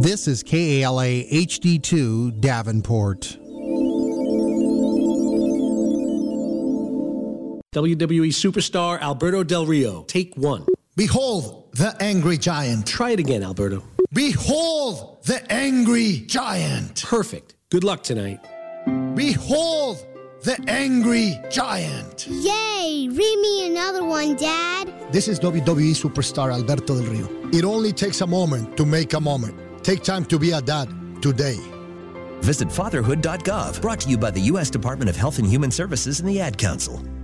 This is KALA HD2 Davenport. WWE superstar Alberto Del Rio. Take one. Behold the angry giant. Try it again, Alberto. Behold the angry giant. Perfect. Good luck tonight. Behold the angry giant. Yay! Read me another one, Dad. This is WWE superstar Alberto Del Rio. It only takes a moment to make a moment. Take time to be a dad today. Visit fatherhood.gov. Brought to you by the U.S. Department of Health and Human Services and the Ad Council.